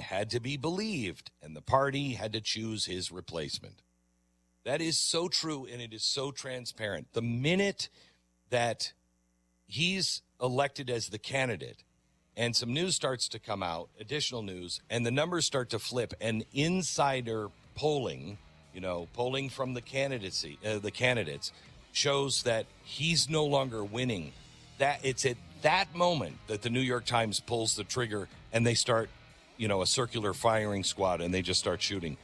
had to be believed, and the party had to choose his replacement. That is so true, and it is so transparent. The minute that he's elected as the candidate and some news starts to come out, additional news, and the numbers start to flip, and insider polling, polling from the candidates shows that he's no longer winning. That it's at that moment that the New York Times pulls the trigger and they start, a circular firing squad, and they just start shooting.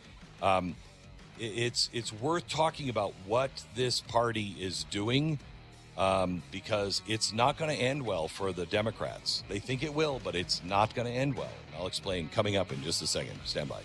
It's worth talking about what this party is doing, because it's not going to end well for the Democrats. They think it will, but it's not going to end well. I'll explain coming up in just a second. Stand by.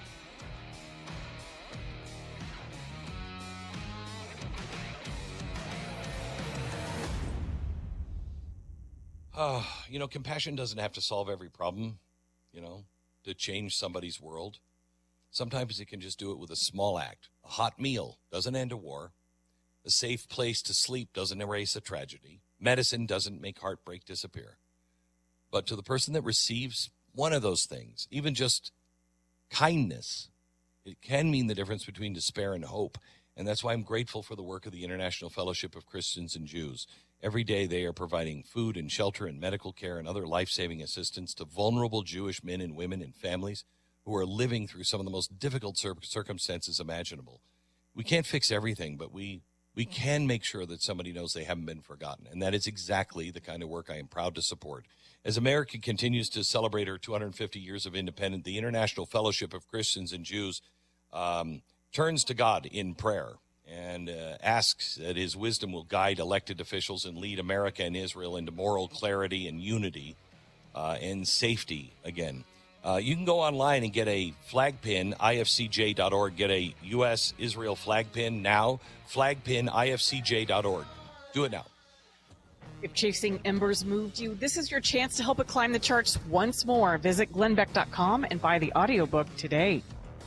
Compassion doesn't have to solve every problem, to change somebody's world. Sometimes it can just do it with a small act. A hot meal doesn't end a war. A safe place to sleep doesn't erase a tragedy. Medicine doesn't make heartbreak disappear. But to the person that receives one of those things, even just kindness, it can mean the difference between despair and hope. And that's why I'm grateful for the work of the International Fellowship of Christians and Jews. Every day they are providing food and shelter and medical care and other life-saving assistance to vulnerable Jewish men and women and families who are living through some of the most difficult circumstances imaginable. We can't fix everything, but we can make sure that somebody knows they haven't been forgotten. And that is exactly the kind of work I am proud to support. As America continues to celebrate her 250 years of independence, the International Fellowship of Christians and Jews turns to God in prayer and asks that his wisdom will guide elected officials and lead America and Israel into moral clarity and unity and safety again. You can go online and get a flag pin, ifcj.org. Get a U.S.-Israel flag pin now, flagpin.ifcj.org. Do it now. If Chasing Embers moved you, this is your chance to help it climb the charts once more. Visit glennbeck.com and buy the audiobook today.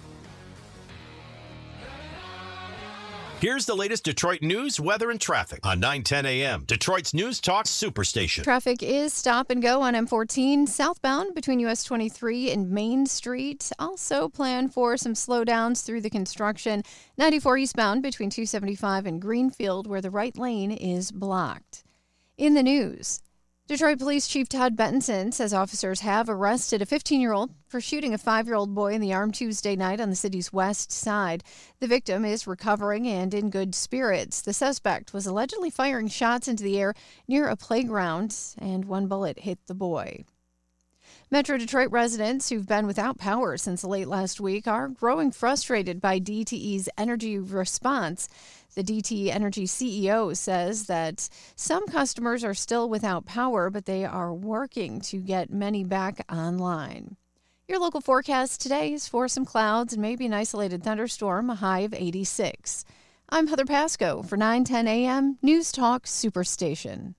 Here's the latest Detroit news, weather, and traffic on 9:10 a.m. Detroit's News Talk Superstation. Traffic is stop and go on M14 southbound between US 23 and Main Street. Also plan for some slowdowns through the construction. 94 eastbound between 275 and Greenfield, where the right lane is blocked. In the news, Detroit Police Chief Todd Benson says officers have arrested a 15-year-old for shooting a 5-year-old boy in the arm Tuesday night on the city's west side. The victim is recovering and in good spirits. The suspect was allegedly firing shots into the air near a playground, and one bullet hit the boy. Metro Detroit residents who've been without power since late last week are growing frustrated by DTE's energy response. The DTE Energy CEO says that some customers are still without power, but they are working to get many back online. Your local forecast today is for some clouds and maybe an isolated thunderstorm, a high of 86. I'm Heather Pasco for 9:10 a.m. News Talk Superstation.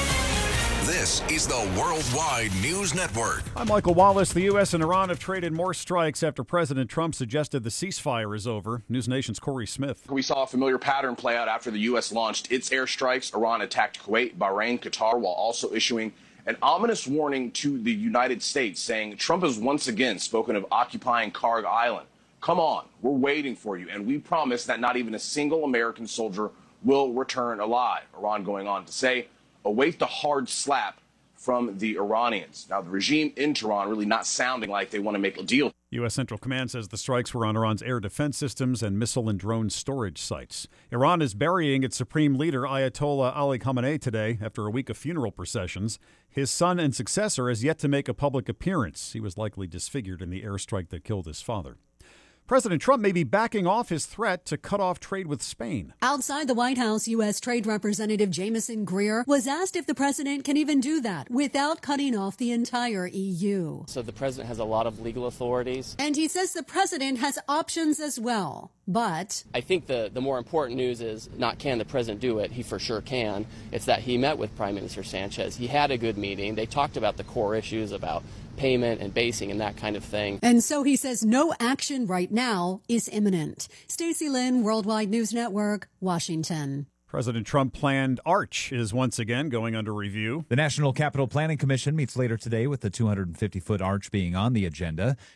This is the Worldwide News Network. I'm Michael Wallace. The U.S. and Iran have traded more strikes after President Trump suggested the ceasefire is over. News Nation's Corey Smith. We saw a familiar pattern play out after the U.S. launched its airstrikes. Iran attacked Kuwait, Bahrain, Qatar, while also issuing an ominous warning to the United States, saying Trump has once again spoken of occupying Karg Island. Come on, we're waiting for you, and we promise that not even a single American soldier will return alive. Iran going on to say, await the hard slap from the Iranians. Now, the regime in Tehran really not sounding like they want to make a deal. U.S. Central Command says the strikes were on Iran's air defense systems and missile and drone storage sites. Iran is burying its supreme leader, Ayatollah Ali Khamenei, today after a week of funeral processions. His son and successor has yet to make a public appearance. He was likely disfigured in the airstrike that killed his father. President Trump may be backing off his threat to cut off trade with Spain. Outside the White House, U.S. Trade Representative Jamieson Greer was asked if the president can even do that without cutting off the entire EU. So the president has a lot of legal authorities. And he says the president has options as well. But I think the more important news is not can the president do it, he for sure can. It's that he met with Prime Minister Sanchez. He had a good meeting. They talked about the core issues about payment and basing and that kind of thing. And so he says no action right now is imminent. Stacey Lynn, Worldwide News Network, Washington. President Trump planned Arch is once again going under review. The National Capital Planning Commission meets later today with the 250-foot arch being on the agenda.